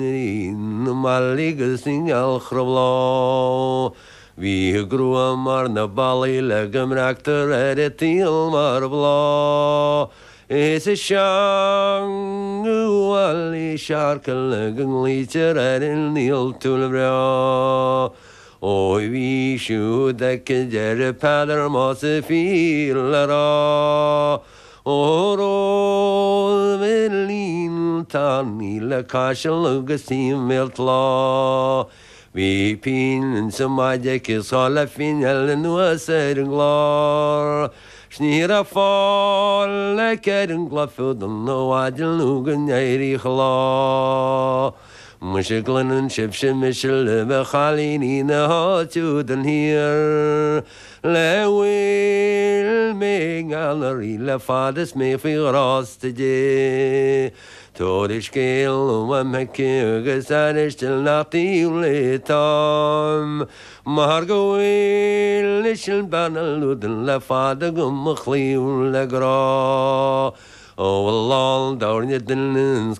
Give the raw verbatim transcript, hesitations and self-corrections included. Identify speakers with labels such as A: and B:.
A: Maligasing al Khrablo. Vi grua marna bali legam rakter edetil marbla. Is a shang wali sharkel legam licher edin nil tulbra. Oi vi shu dekke jere pader mose filara. Oro melin tani la kashel gasim meltla. Vi pin som aje kisala finel nu serglar. Snira fall lekeren glafuden no adel nugen eiri khla. Mushiklan and shipshim mishel bechalini na hotuden here. Lewil megalari la fades me figraste. Torishkel wameke gesanish till nati uletam. Margoil lishel banaluden la fadagum mkhli ulagra. Oh, Allah, down your dillins,